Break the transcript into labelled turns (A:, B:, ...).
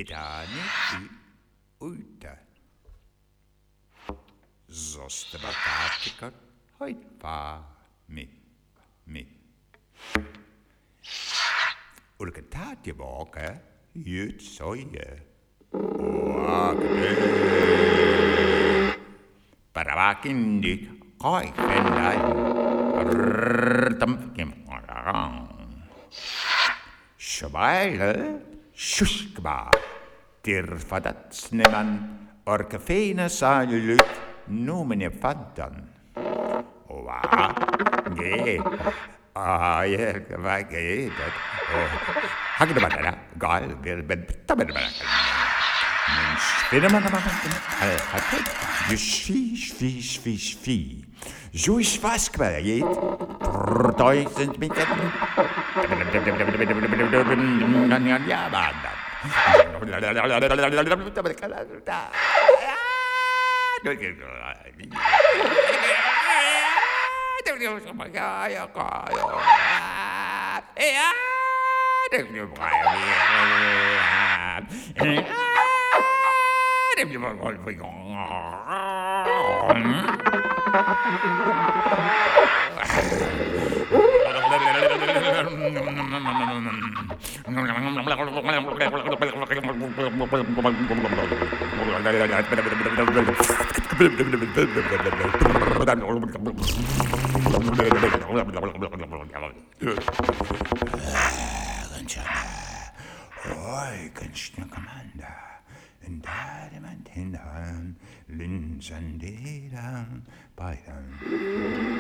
A: Питание и уйта. Zoals de batatikot uit pa me. Urkataatje bakken, jut soje. Waakte. Parawakin dit koi kendai. Rtamkim. Shabaile, shushkba. Tirfadat sneman. Orkefene saluut. Noemen je vantan. Wa, ge, je, waar ge dat? Hak de batera, gal, ben tabernakel. Men spinnen man je vies. Zo is vast kwijt. Duizend meter. Ja, maar dan. Hoi, kunstje commander. En daar iemand hinderen. Links en die dan. Bij dan.